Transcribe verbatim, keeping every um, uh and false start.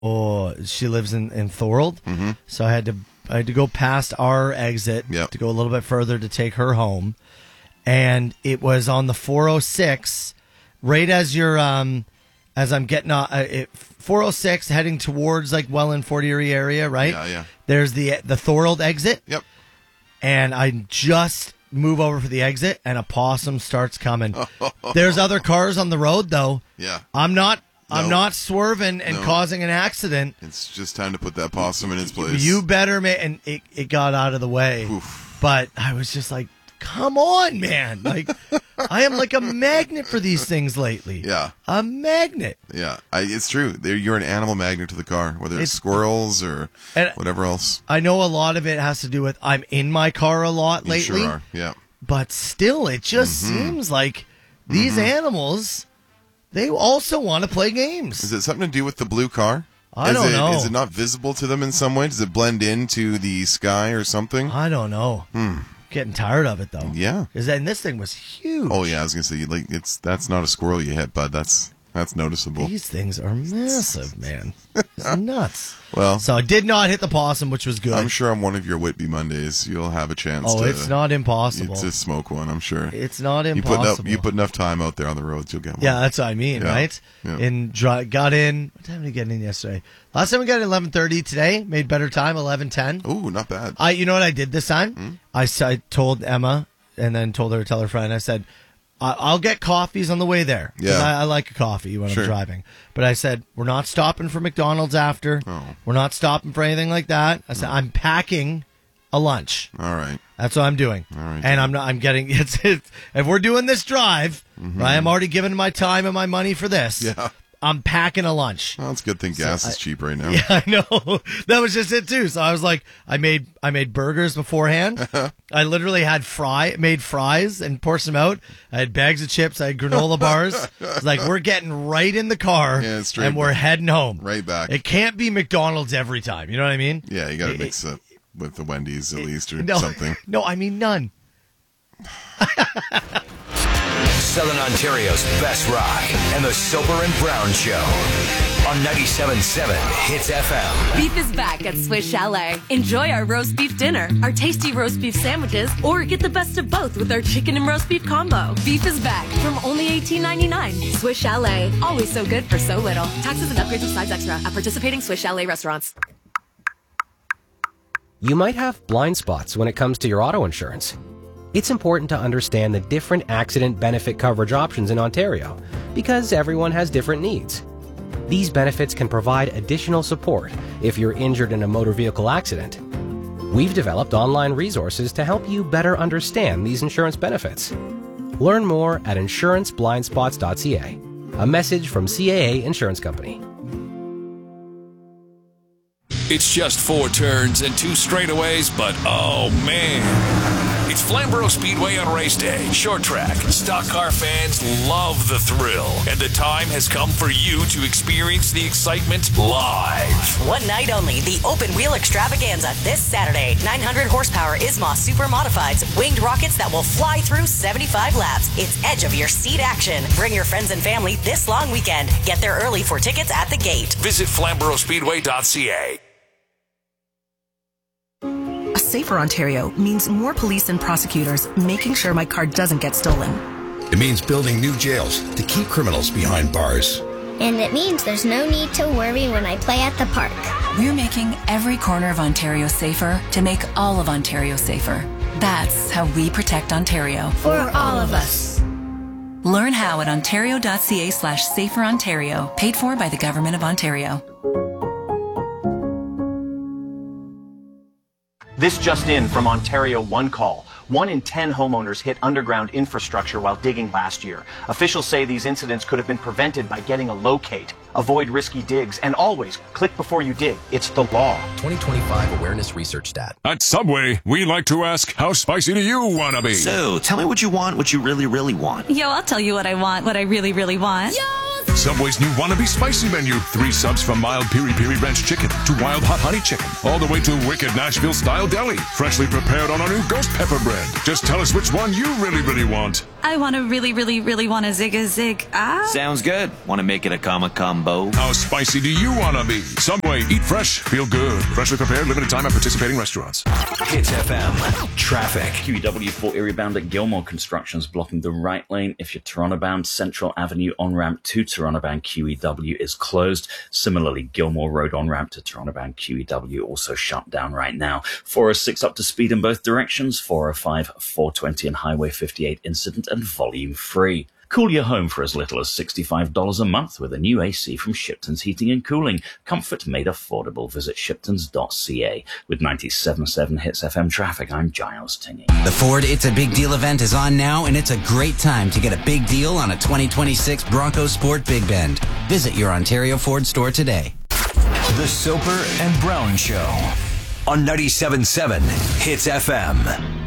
Oh, she lives in, in Thorold. Mm-hmm. So I had to I had to go past our exit Yep. to go a little bit further to take her home. And it was on the four oh six, right as you're, um, as I'm getting on, uh, it, four oh six heading towards like Welland, Fort Erie area, right? Yeah, yeah. There's the the Thorold exit. Yep. And I just move over for the exit, and a possum starts coming. There's other cars on the road, though. Yeah. I'm not. I'm No. not swerving and No. causing an accident. It's just time to put that possum in its place. You better, man. And it, it got out of the way. Oof. But I was just like, come on, man. Like, I am like a magnet for these things lately. Yeah. A magnet. Yeah, I, it's true. They're, you're an animal magnet to the car, whether it's, It's- squirrels or And- whatever else. I know a lot of it has to do with I'm in my car a lot You lately. sure are. Yeah. But still, it just Mm-hmm. seems like these animals, they also want to play games. Is it something to do with the blue car? I is don't it, know. Is it not visible to them in some way? Does it blend into the sky or something? I don't know. Getting tired of it, though. Hmm. Yeah. Because then this thing was huge. Oh yeah, I was gonna say like it's that's not a squirrel you hit, bud. That's that's noticeable. These things are massive, man. It's nuts. Well, So I did not hit the possum, which was good. I'm sure on one of your Whitby Mondays you'll have a chance. oh, to, it's not impossible. to smoke one. I'm sure. It's not You put impossible. enough you put enough time out there on the roads, you'll get one. Yeah, that's what I mean, Yeah. right? Yeah. In dri- got in. What time did we get in yesterday? Last time we got in eleven thirty. Today made better time, eleven ten. Ooh, not bad. I, you know what I did this time? Hmm? I, s- I told Emma and then told her to tell her friend. I said, I- I'll get coffees on the way there. 'Cause Yeah. I, I like a coffee when Sure. I'm driving. But I said, we're not stopping for McDonald's after. Oh. We're not stopping for anything like that. I said, I'm packing a lunch. All right. That's what I'm doing. All right, and then. I'm not, I'm getting, it's, it's, if we're doing this drive, Mm-hmm. right, I'm already giving my time and my money for this. Yeah. I'm packing a lunch. Well, it's a good thing gas I- is cheap right now. Yeah, I know. That was just it too. So I was like, I made I made burgers beforehand. I literally had fry made fries and portioned them out. I had bags of chips. I had granola bars. It's like we're getting right in the car Yeah, straight and we're back. heading home. Right back. It can't be McDonald's every time. You know what I mean? Yeah, you got to It- mix it with the Wendy's at least or No, something. no, I mean none. Southern Ontario's best rock and the Soper and Brown Show on ninety-seven point seven Hits F M. Beef is back at Swiss Chalet. Enjoy our roast beef dinner, our tasty roast beef sandwiches, or get the best of both with our chicken and roast beef combo. Beef is back from only eighteen ninety-nine. Swiss Chalet, always so good for so little. Taxes and upgrades of size extra at participating Swiss Chalet restaurants. You might have blind spots when it comes to your auto insurance. It's important to understand the different accident benefit coverage options in Ontario because everyone has different needs. These benefits can provide additional support if you're injured in a motor vehicle accident. We've developed online resources to help you better understand these insurance benefits. Learn more at insurance blind spots dot c a. A message from C A A Insurance Company. It's just four turns and two straightaways, but oh man. It's Flamborough Speedway on race day. Short track. Stock car fans love the thrill. And the time has come for you to experience the excitement live. One night only, the open wheel extravaganza this Saturday. nine hundred horsepower ISMA Super Modifieds, winged rockets that will fly through seventy-five laps. It's edge of your seat action. Bring your friends and family this long weekend. Get there early for tickets at the gate. Visit flamborough speedway dot c a. A safer Ontario means more police and prosecutors making sure my car doesn't get stolen. It means building new jails to keep criminals behind bars. And it means there's no need to worry when I play at the park. We're making every corner of Ontario safer to make all of Ontario safer. That's how we protect Ontario. For all of us. Learn how at ontario.ca slash safer Ontario, paid for by the Government of Ontario. This just in from Ontario One Call. One in ten homeowners hit underground infrastructure while digging last year. Officials say these incidents could have been prevented by getting a locate. Avoid risky digs and always click before you dig. It's the law. twenty twenty-five Awareness Research Stat. At Subway, we like to ask, how spicy do you want to be? So, tell me what you want, what you really, really want. Yo, I'll tell you what I want, what I really, really want. Yo! Subway's new Wannabe Spicy menu. Three subs from mild piri piri ranch chicken to wild hot honey chicken. All the way to wicked Nashville style deli. Freshly prepared on our new ghost pepper bread. Just tell us which one you really, really want. I want to really, really, really want to zig a zig. Ah. Sounds good. Want to make it a comma combo? How spicy do you want to be? Subway, eat fresh, feel good. Freshly prepared, limited time at participating restaurants. Hits F M. Traffic. Q E W four area bound at Gilmore Constructions blocking the right lane. If you're Toronto bound, Central Avenue on-ramp to Toronto bound Q E W is closed. Similarly, Gilmore Road on-ramp to Toronto bound Q E W also shut down right now. four oh six up to speed in both directions. four oh five, four twenty and Highway fifty-eight incident and volume free. Cool your home for as little as sixty-five dollars a month with a new A C from Shipton's Heating and Cooling. Comfort made affordable. Visit shiptons dot c a. With ninety-seven point seven Hits F M traffic, I'm Giles Tingy. The Ford It's a Big Deal event is on now, and it's a great time to get a big deal on a twenty twenty-six Bronco Sport Big Bend. Visit your Ontario Ford store today. The Soper and Brown Show on ninety-seven point seven Hits F M.